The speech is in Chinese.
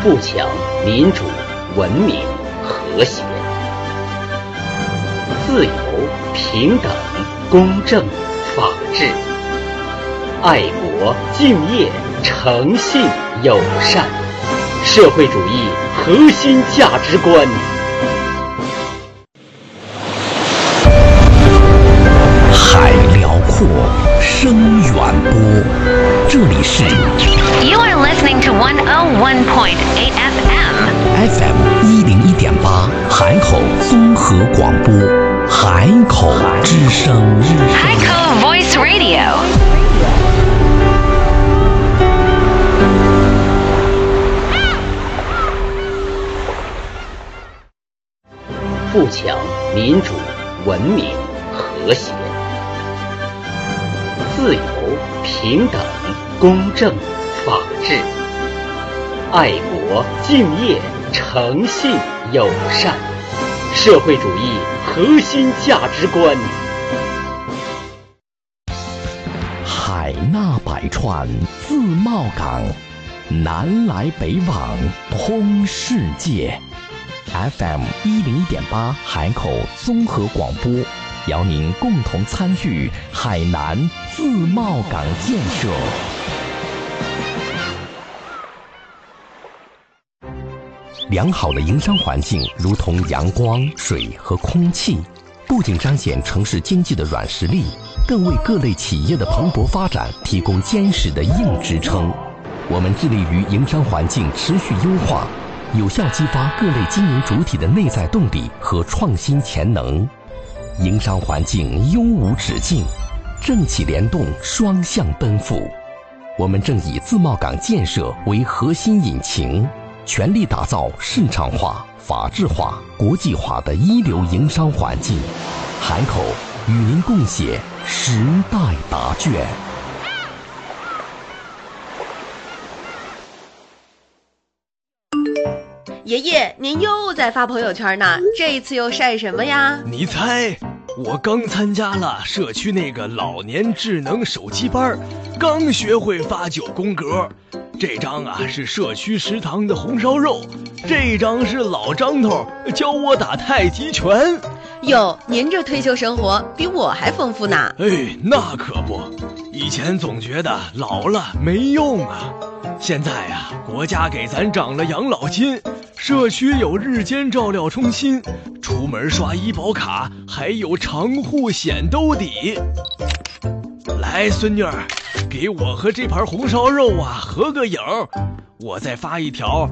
富强、民主、文明、和谐；自由、平等、公正、法治；爱国、敬业、诚信、友善；社会主义核心价值观。 海辽阔，声远播，这里是 You are listening to 101.8 FM 101.8海口综合广播，海口之声， 海口 Voice Radio。 富强、民主、文明、和谐；自由、平等、公正、法治；爱国、敬业、诚信、友善；社会主义核心价值观。 海纳百川，自贸港，南来北往，通世界。FM 101.8海口综合广播，邀您共同参与海南自贸港建设。良好的营商环境如同阳光、水和空气，不仅彰显城市经济的软实力，更为各类企业的蓬勃发展提供坚实的硬支撑。我们致力于营商环境持续优化，有效激发各类经营主体的内在动力和创新潜能。营商环境优无止境，政企联动双向奔赴。我们正以自贸港建设为核心引擎，全力打造市场化、法治化、国际化的一流营商环境。海口与您共写时代答卷。 爷爷，您又在发朋友圈呢，这一次又晒什么呀？ 你猜，我刚参加了社区那个老年智能手机班，刚学会发9宫格。这张啊是社区食堂的红烧肉，这张是老张头教我打太极拳。 哟，您这退休生活比我还丰富呢。 哎，那可不，以前总觉得老了没用啊，现在啊，国家给咱涨了养老金，社区有日间照料中心，出门刷医保卡还有长户险兜底。来，孙女儿，给我和这盘红烧肉啊合个影，我再发一条